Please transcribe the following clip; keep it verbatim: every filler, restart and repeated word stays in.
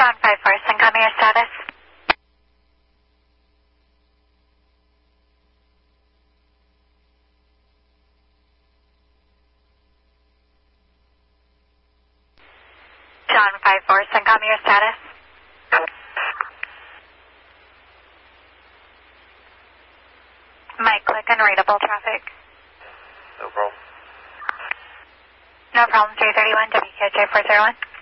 John five four, Syncom, your status? John five four, Syncom, your status? Might click unreadable traffic. No problem. No problem, three thirty-one, W K J four zero one.